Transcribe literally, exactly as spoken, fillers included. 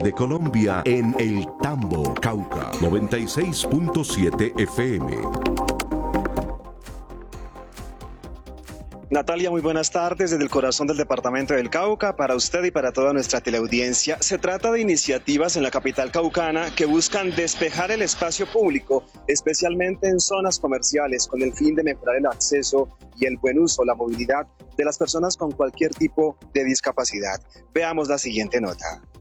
de Colombia en El Tambo, Cauca, noventa y seis punto siete F M. Natalia, muy buenas tardes desde el corazón del departamento del Cauca, para usted y para toda nuestra teleaudiencia. Se trata de iniciativas en la capital caucana que buscan despejar el espacio público, especialmente en zonas comerciales, con el fin de mejorar el acceso y el buen uso, la movilidad de las personas con cualquier tipo de discapacidad. Veamos la siguiente nota.